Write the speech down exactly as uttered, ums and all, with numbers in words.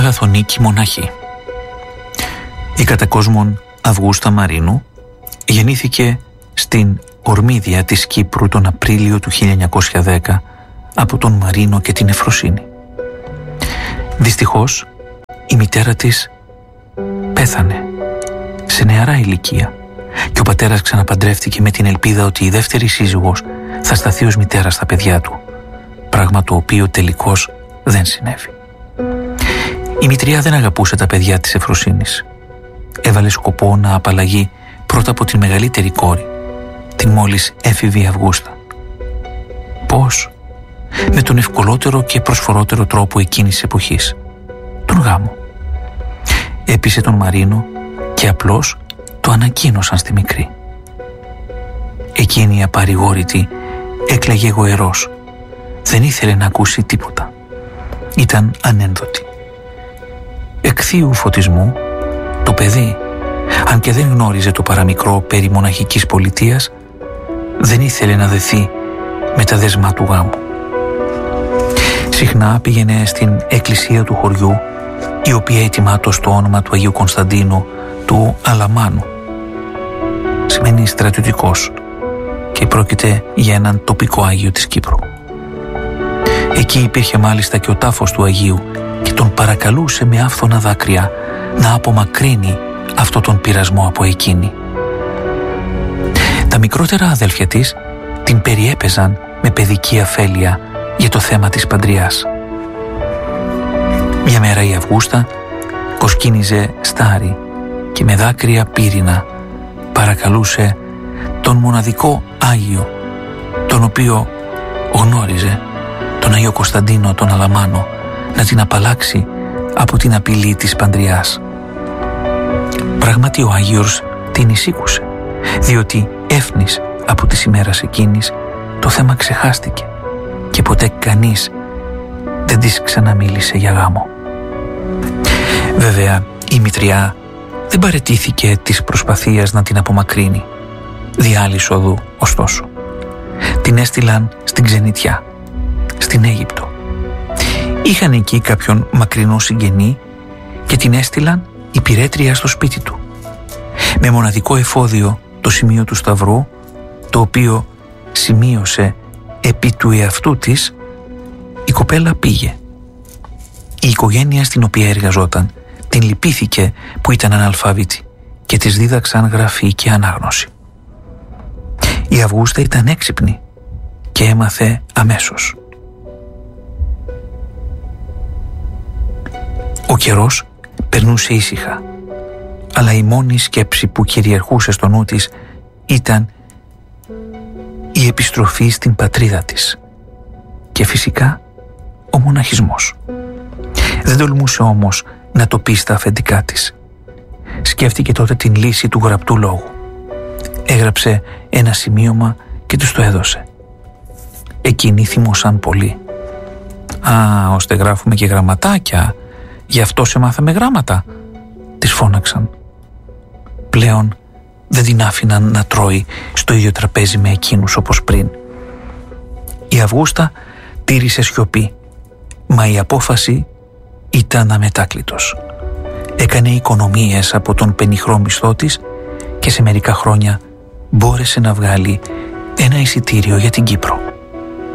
Αγαθονίκη μοναχή. Η κατακόσμων Αυγούστα Μαρίνου γεννήθηκε στην Ορμίδια της Κύπρου τον Απρίλιο του χίλια εννιακόσια δέκα από τον Μαρίνο και την Εφροσύνη. Δυστυχώς η μητέρα της πέθανε σε νεαρά ηλικία και ο πατέρας ξαναπαντρεύτηκε με την ελπίδα ότι η δεύτερη σύζυγος θα σταθεί ως μητέρα στα παιδιά του, πράγμα το οποίο τελικώς δεν συνέβη. Η μητριά δεν αγαπούσε τα παιδιά της Εφροσύνης. Έβαλε σκοπό να απαλλαγεί πρώτα από την μεγαλύτερη κόρη, την μόλις έφηβη Αυγούστα. Πώς? Με τον ευκολότερο και προσφορότερο τρόπο εκείνης της εποχής, τον γάμο. Έπεισε τον Μαρίνο και απλώς το ανακοίνωσαν στη μικρή. Εκείνη η απαρηγόρητη έκλαιγε γοερός. Δεν ήθελε να ακούσει τίποτα. Ήταν ανένδοτη. Εκ θείου φωτισμού, το παιδί, αν και δεν γνώριζε το παραμικρό περί μοναχικής πολιτείας, δεν ήθελε να δεθεί με τα δεσμά του γάμου. Συχνά πήγαινε στην εκκλησία του χωριού, η οποία ετοιμάτω στο όνομα του Αγίου Κωνσταντίνου του Αλαμάνου. Σημαίνει στρατιωτικός και πρόκειται για έναν τοπικό Άγιο της Κύπρου. Εκεί υπήρχε μάλιστα και ο τάφος του Αγίου και τον παρακαλούσε με άφθονα δάκρυα να απομακρύνει αυτό τον πειρασμό από εκείνη. Τα μικρότερα αδέλφια της την περιέπαιζαν με παιδική αφέλεια για το θέμα της παντριάς. Μια μέρα η Αυγούστα κοσκίνιζε στάρι και με δάκρυα πύρινα παρακαλούσε τον μοναδικό Άγιο, τον οποίο γνώριζε, τον Αγίο Κωνσταντίνο τον Αλαμάνο, να την απαλλάξει από την απειλή της παντριάς. Πράγματι ο Άγιος την εισήκουσε, διότι έφνης από τις ημέρας εκείνης το θέμα ξεχάστηκε και ποτέ κανείς δεν της ξαναμίλησε για γάμο. Βέβαια η μητριά δεν παραιτήθηκε της προσπαθίας να την απομακρύνει. Δι' άλλης οδού, ωστόσο, την έστειλαν στην ξενιτιά, στην Αίγυπτο. Είχαν εκεί κάποιον μακρινό συγγενή και την έστειλαν υπηρέτρια στο σπίτι του. Με μοναδικό εφόδιο το σημείο του σταυρού, το οποίο σημείωσε επί του εαυτού της, η κοπέλα πήγε. Η οικογένεια στην οποία εργαζόταν την λυπήθηκε που ήταν αναλφάβητη και της δίδαξαν γραφή και ανάγνωση. Η Αυγούστα ήταν έξυπνη και έμαθε αμέσως. Ο καιρός περνούσε ήσυχα, αλλά η μόνη σκέψη που κυριαρχούσε στο νου της ήταν η επιστροφή στην πατρίδα της και φυσικά ο μοναχισμός. Δεν τολμούσε όμως να το πει στα αφεντικά της. Σκέφτηκε τότε την λύση του γραπτού λόγου. Έγραψε ένα σημείωμα και τους το έδωσε. Εκείνοι θυμώσαν πολύ. «Α, ώστε γράφουμε και γραμματάκια, γι' αυτό σε μάθαμε γράμματα», της φώναξαν. Πλέον δεν την άφηναν να τρώει στο ίδιο τραπέζι με εκείνους όπως πριν. Η Αυγούστα τήρησε σιωπή, μα η απόφαση ήταν αμετάκλητος. Έκανε οικονομίες από τον πενιχρό μισθό της και σε μερικά χρόνια μπόρεσε να βγάλει ένα εισιτήριο για την Κύπρο.